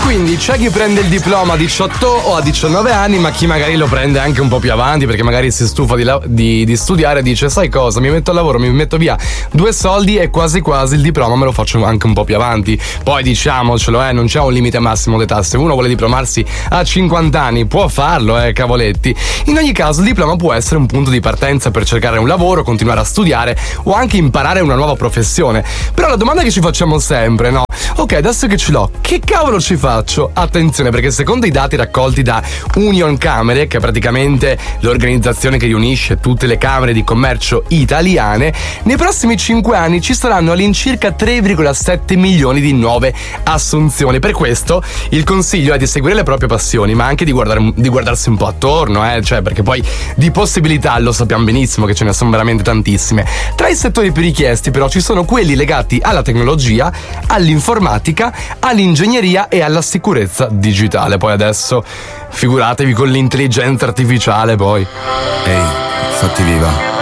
Quindi c'è chi prende il diploma a 18 o a 19 anni, ma chi magari lo prende anche un po' più avanti perché magari si stufa di studiare e dice: sai cosa, mi metto al lavoro, mi metto via 2 soldi e quasi quasi il diploma me lo faccio anche un po' più avanti. Poi diciamocelo, non c'è un limite massimo d'età. Se uno vuole diplomarsi a 50 anni può farlo, cavoletti. In ogni caso il diploma può essere un punto di partenza per cercare un lavoro, continuare a studiare o anche imparare una nuova professione. Però la domanda che ci facciamo sempre, no? Ok, adesso che ce l'ho, che cavolo ci faccio? Attenzione, perché secondo i dati raccolti da Union Camere, che è praticamente l'organizzazione che riunisce tutte le camere di commercio italiane, nei prossimi 5 anni ci saranno all'incirca 3,7 milioni di nuove assunzioni. Per questo il consiglio è di seguire le proprie passioni, ma anche di guardarsi un po' attorno, cioè, perché poi di possibilità lo sappiamo benissimo che ce ne sono veramente tantissime. Tra i settori più richiesti però ci sono quelli legati alla tecnologia, all'informatica, all'ingegneria e alla sicurezza digitale. Poi adesso figuratevi con l'intelligenza artificiale poi. Ehi, fatti viva.